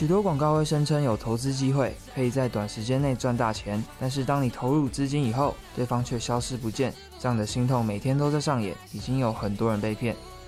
许多广告会声称有投资机会，可以在短时间内赚大钱，但是当你投入资金以后，对方却消失不见，这样的心痛每天都在上演，已经有很多人被骗。